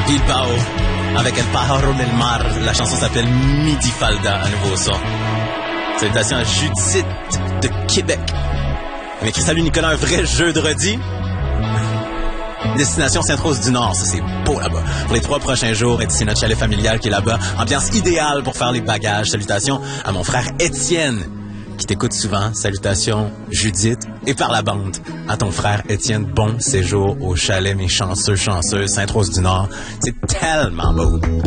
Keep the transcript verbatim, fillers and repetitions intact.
Bilbao, avec El Pájaro del Mar. La chanson s'appelle Midi Falda, à nouveau son. Salutations à Judith de Québec. On écrit salut Nicolas, un vrai jeu de redis. Destination Sainte-Rose-du-Nord, ça c'est beau là-bas. Pour les trois prochains jours, et c'est notre chalet familial qui est là-bas. Ambiance idéale pour faire les bagages. Salutations à mon frère Étienne, qui t'écoute souvent. Salutations Judith et par la bande à ton frère Étienne. Bon séjour au chalet, mes chanceux, chanceuses, Sainte-Rose-du-Nord. C'est tellement beau.